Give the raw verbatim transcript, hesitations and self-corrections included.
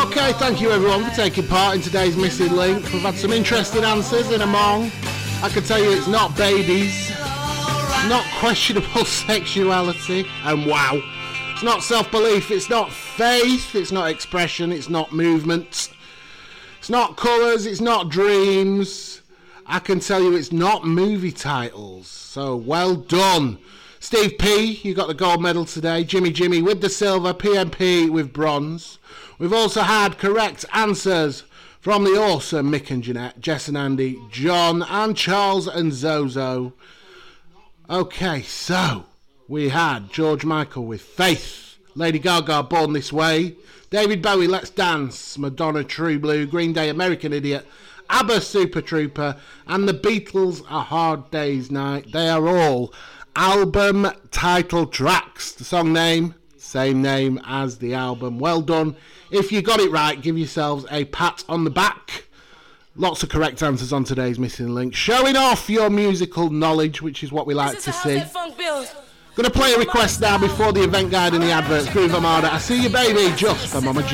Okay, thank you everyone for taking part in today's Missing Link. We've had some interesting answers in among. I can tell you it's not babies, not questionable sexuality, and wow. It's not self-belief, it's not faith, it's not expression, it's not movement. It's not colours, it's not dreams. I can tell you it's not movie titles. So well done. Steve P, you got the gold medal today. Jimmy Jimmy with the silver. P M P with bronze. We've also had correct answers from the awesome Mick and Jeanette, Jess and Andy, John and Charles and Zozo. Okay, so we had George Michael with Faith, Lady Gaga, Born This Way, David Bowie, Let's Dance, Madonna, True Blue, Green Day, American Idiot, ABBA, Super Trooper, and the Beatles, A Hard Day's Night. They are all album title tracks. The song name, same name as the album. Well done. If you got it right, give yourselves a pat on the back. Lots of correct answers on today's Missing Link. Showing off your musical knowledge, which is what we like to see. Going to play a request now before the event guide and the adverts. Groove Armada. I see you, baby, just for Mama G.